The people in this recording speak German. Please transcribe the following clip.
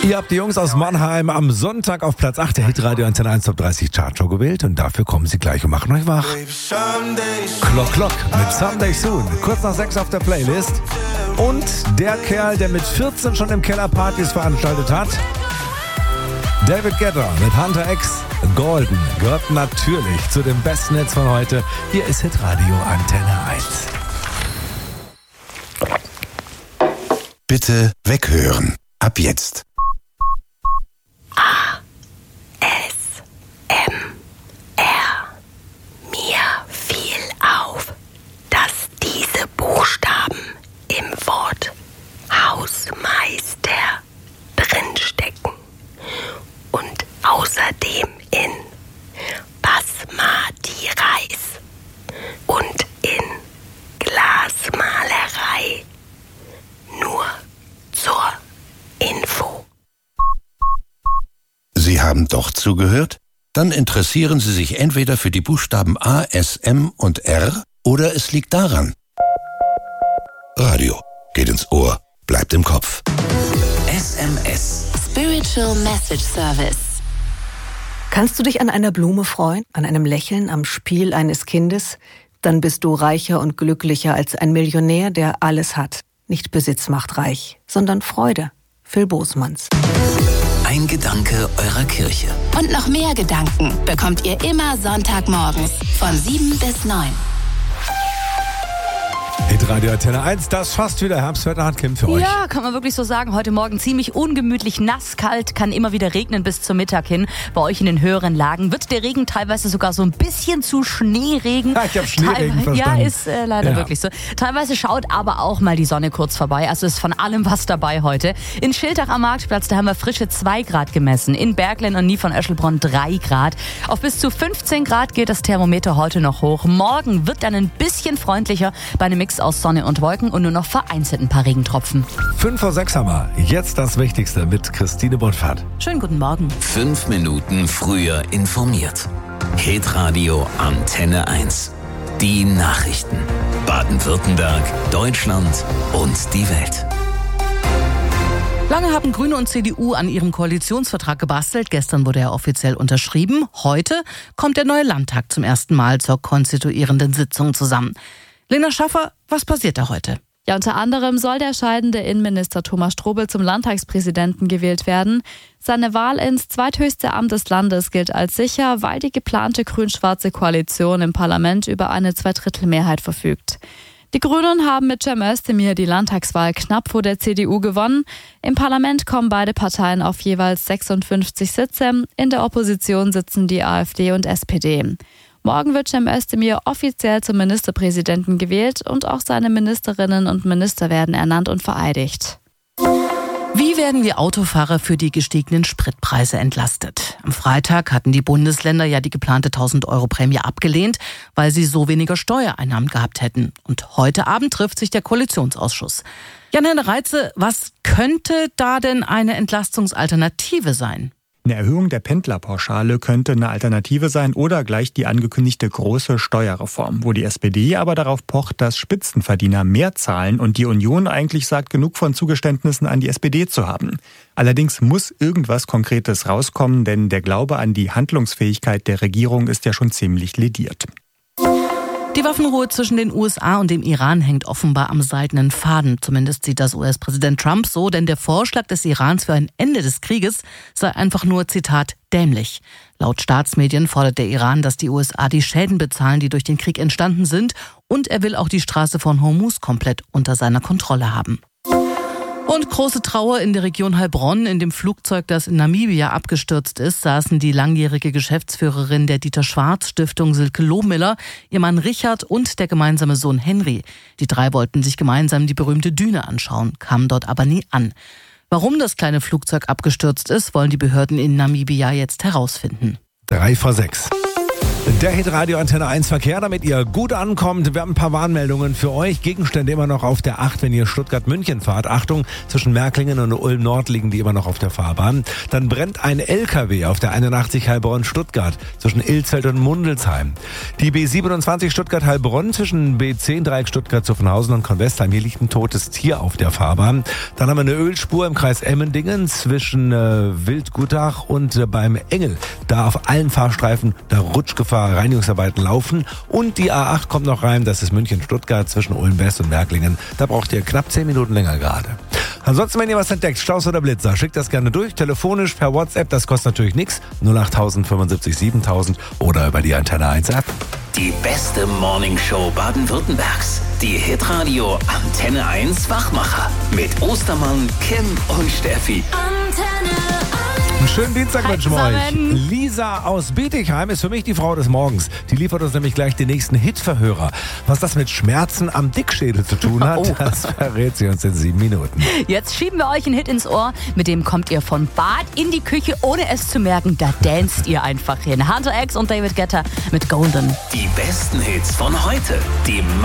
Ihr habt die Jungs aus Mannheim am Sonntag auf Platz 8 der Hitradio Antenne 1 Top 30 Chartshow gewählt und dafür kommen sie gleich und machen euch wach. Clock Clock mit Someday Soon, kurz nach 6 auf der Playlist. Und der Kerl, der mit 14 schon im Keller Partys veranstaltet hat, David Guetta mit Hunter X Golden, gehört natürlich zu den besten Hits von heute. Hier ist Hitradio Antenne 1. Bitte weghören. Ab jetzt. Mir fiel auf, dass diese Buchstaben im Wort Hausmeister drinstecken und außerdem in Basmati Reis und in Glasmalerei. Nur zur Info. Sie haben doch zugehört? Dann interessieren Sie sich entweder für die Buchstaben A, S, M und R oder es liegt daran. Radio geht ins Ohr, bleibt im Kopf. SMS. Spiritual Message Service. Kannst du dich an einer Blume freuen, an einem Lächeln, am Spiel eines Kindes? Dann bist du reicher und glücklicher als ein Millionär, der alles hat. Nicht Besitz macht reich, sondern Freude. Phil Bosmans. Ein Gedanke eurer Kirche. Und noch mehr Gedanken bekommt ihr immer Sonntagmorgens von 7 bis 9. Hitradio Antenne 1, das fast wieder Herbstwetter hat Kim für euch. Ja, kann man wirklich so sagen. Heute Morgen ziemlich ungemütlich, nass, kalt, kann immer wieder regnen bis zum Mittag hin. Bei euch in den höheren Lagen wird der Regen teilweise sogar so ein bisschen zu Schneeregen. Ja, ich habe Schneeregen verstanden. Ja, ist leider wirklich so. Teilweise schaut aber auch mal die Sonne kurz vorbei. Also ist von allem was dabei heute. In Schiltach am Marktplatz, da haben wir frische 2 Grad gemessen. In Berglen und Nie von Öschelbronn 3 Grad. Auf bis zu 15 Grad geht das Thermometer heute noch hoch. Morgen wird dann ein bisschen freundlicher bei einem Mix aus Sonne und Wolken und nur noch vereinzelt ein paar Regentropfen. 5 vor 6 haben wir. Jetzt das Wichtigste mit Christine Bonfahrt. Schönen guten Morgen. 5 Minuten früher informiert. Hitradio Antenne 1. Die Nachrichten. Baden-Württemberg, Deutschland und die Welt. Lange haben Grüne und CDU an ihrem Koalitionsvertrag gebastelt. Gestern wurde er offiziell unterschrieben. Heute kommt der neue Landtag zum ersten Mal zur konstituierenden Sitzung zusammen. Lena Schaffer, was passiert da heute? Ja, unter anderem soll der scheidende Innenminister Thomas Strobel zum Landtagspräsidenten gewählt werden. Seine Wahl ins zweithöchste Amt des Landes gilt als sicher, weil die geplante grün-schwarze Koalition im Parlament über eine Zweidrittelmehrheit verfügt. Die Grünen haben mit Cem Özdemir die Landtagswahl knapp vor der CDU gewonnen. Im Parlament kommen beide Parteien auf jeweils 56 Sitze. In der Opposition sitzen die AfD und SPD. Morgen wird Cem Özdemir offiziell zum Ministerpräsidenten gewählt und auch seine Ministerinnen und Minister werden ernannt und vereidigt. Wie werden die Autofahrer für die gestiegenen Spritpreise entlastet? Am Freitag hatten die Bundesländer ja die geplante 1.000-Euro-Prämie abgelehnt, weil sie so weniger Steuereinnahmen gehabt hätten. Und heute Abend trifft sich der Koalitionsausschuss. Jan-Henner Reitze, was könnte da denn eine Entlastungsalternative sein? Eine Erhöhung der Pendlerpauschale könnte eine Alternative sein oder gleich die angekündigte große Steuerreform, wo die SPD aber darauf pocht, dass Spitzenverdiener mehr zahlen und die Union eigentlich sagt, genug von Zugeständnissen an die SPD zu haben. Allerdings muss irgendwas Konkretes rauskommen, denn der Glaube an die Handlungsfähigkeit der Regierung ist ja schon ziemlich lediert. Die Waffenruhe zwischen den USA und dem Iran hängt offenbar am seidenen Faden. Zumindest sieht das US-Präsident Trump so, denn der Vorschlag des Irans für ein Ende des Krieges sei einfach nur, Zitat, dämlich. Laut Staatsmedien fordert der Iran, dass die USA die Schäden bezahlen, die durch den Krieg entstanden sind. Und er will auch die Straße von Hormuz komplett unter seiner Kontrolle haben. Und große Trauer in der Region Heilbronn. In dem Flugzeug, das in Namibia abgestürzt ist, saßen die langjährige Geschäftsführerin der Dieter-Schwarz-Stiftung Silke Lohmiller, ihr Mann Richard und der gemeinsame Sohn Henry. Die 3 wollten sich gemeinsam die berühmte Düne anschauen, kamen dort aber nie an. Warum das kleine Flugzeug abgestürzt ist, wollen die Behörden in Namibia jetzt herausfinden. 3 vor 6. Der Hitradio Antenne 1 Verkehr, damit ihr gut ankommt. Wir haben ein paar Warnmeldungen für euch. Gegenstände immer noch auf der 8, wenn ihr Stuttgart-München fahrt. Achtung, zwischen Märklingen und Ulm-Nord liegen die immer noch auf der Fahrbahn. Dann brennt ein LKW auf der 81 Heilbronn-Stuttgart zwischen Ilsfeld und Mundelsheim. Die B27 Stuttgart-Heilbronn zwischen B10 Dreieck Stuttgart-Zuffenhausen und Convestheim. Hier liegt ein totes Tier auf der Fahrbahn. Dann haben wir eine Ölspur im Kreis Emmendingen zwischen Wildgutach und beim Engel. Da auf allen Fahrstreifen der Rutschgefahr, Reinigungsarbeiten laufen. Und die A8 kommt noch rein, das ist München-Stuttgart zwischen Ulm-West und Märklingen. Da braucht ihr knapp 10 Minuten länger gerade. Ansonsten, wenn ihr was entdeckt, Staus oder Blitzer, schickt das gerne durch, telefonisch, per WhatsApp, das kostet natürlich nichts. 08000 75 7000 oder über die Antenne 1 App. Die beste Morningshow Baden-Württembergs. Die Hitradio Antenne 1 Wachmacher. Mit Ostermann, Kim und Steffi. Antenne 1. Einen schönen Dienstag wünschen wir euch. zusammen. Lisa aus Bietigheim ist für mich die Frau des Morgens. Die liefert uns nämlich gleich den nächsten Hitverhörer. Was das mit Schmerzen am Dickschädel zu tun hat, das verrät sie uns in 7 Minuten. Jetzt schieben wir euch einen Hit ins Ohr. Mit dem kommt ihr von Bad in die Küche, ohne es zu merken. Da danst ihr einfach hin. Hunter X und David Guetta mit Golden. Die besten Hits von heute. Die